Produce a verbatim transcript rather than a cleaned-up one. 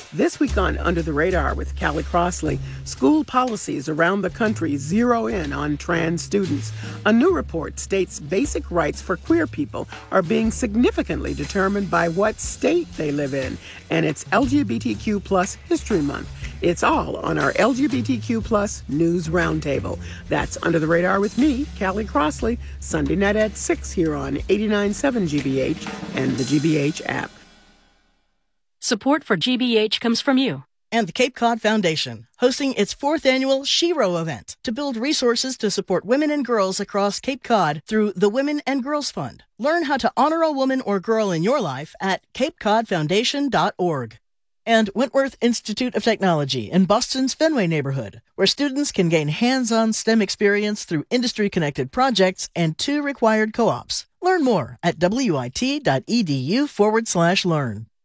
This week on Under the Radar with Callie Crossley, school policies around the country zero in on trans students. A new report states basic rights for queer people are being significantly determined by what state they live in. And it's L G B T Q plus History Month. It's all on our L G B T Q plus News Roundtable. That's Under the Radar with me, Callie Crossley, Sunday night at six here on eighty-nine point seven G B H and the G B H app. Support for G B H comes from you. And the Cape Cod Foundation, hosting its fourth annual Shero event to build resources to support women and girls across Cape Cod through the Women and Girls Fund. Learn how to honor a woman or girl in your life at cape cod foundation dot org. And Wentworth Institute of Technology in Boston's Fenway neighborhood, where students can gain hands-on STEM experience through industry-connected projects and two required co-ops. Learn more at wit.edu forward slash learn.